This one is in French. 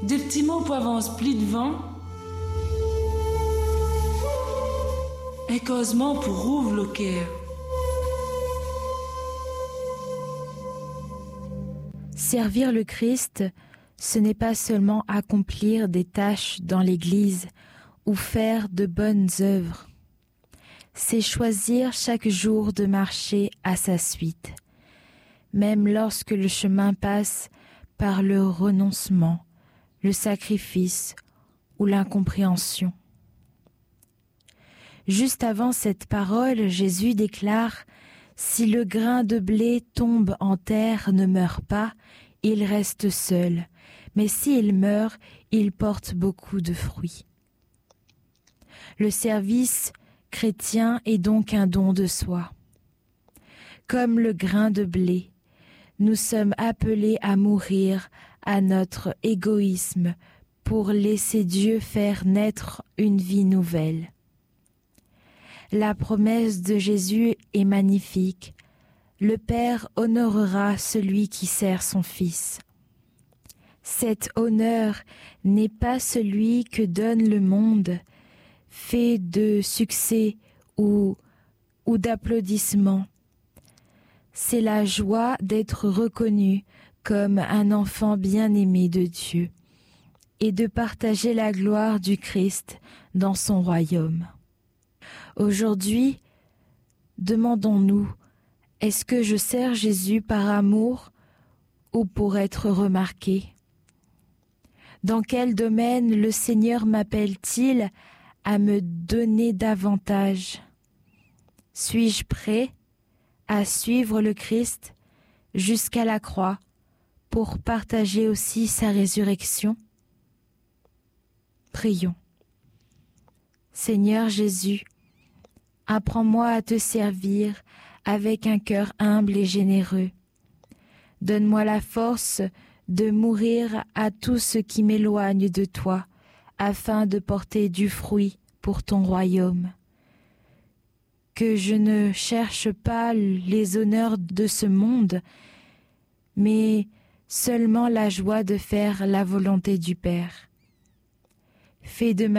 des petits mots pour avancer plus devant, et causement pour ouvrir le cœur. Servir le Christ, ce n'est pas seulement accomplir des tâches dans l'Église ou faire de bonnes œuvres. C'est choisir chaque jour de marcher à sa suite, même lorsque le chemin passe par le renoncement, le sacrifice ou l'incompréhension. Juste avant cette parole, Jésus déclare « Si le grain de blé tombe en terre, ne meurt pas, il reste seul, mais s'il meurt, il porte beaucoup de fruits. » Le service chrétien est donc un don de soi. Comme le grain de blé, nous sommes appelés à mourir à notre égoïsme pour laisser Dieu faire naître une vie nouvelle. La promesse de Jésus est magnifique. Le Père honorera celui qui sert son Fils. Cet honneur n'est pas celui que donne le monde, fait de succès ou d'applaudissements. C'est la joie d'être reconnu comme un enfant bien-aimé de Dieu et de partager la gloire du Christ dans son royaume. Aujourd'hui, demandons-nous, est-ce que je sers Jésus par amour ou pour être remarqué? Dans quel domaine le Seigneur m'appelle-t-il à me donner davantage? Suis-je prêt à suivre le Christ jusqu'à la croix pour partager aussi sa résurrection? Prions. Seigneur Jésus, apprends-moi à te servir avec un cœur humble et généreux. Donne-moi la force de mourir à tout ce qui m'éloigne de toi, afin de porter du fruit pour ton royaume. Que je ne cherche pas les honneurs de ce monde, mais seulement la joie de faire la volonté du Père. Fais de ma